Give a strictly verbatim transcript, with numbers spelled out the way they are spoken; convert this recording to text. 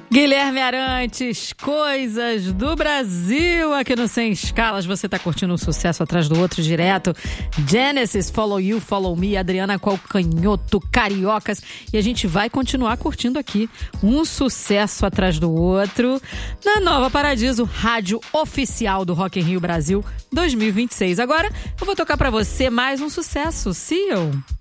Guilherme Arantes, Coisas do Brasil, aqui no Sem Escalas. Você tá curtindo um sucesso atrás do outro direto. Genesis, Follow You, Follow Me, Adriana Calcanhoto, Cariocas. E a gente vai continuar curtindo aqui um sucesso atrás do outro na Nova Paradiso, rádio oficial do Rock in Rio Brasil dois mil e vinte e seis. Agora eu vou tocar pra você mais um sucesso, Seal.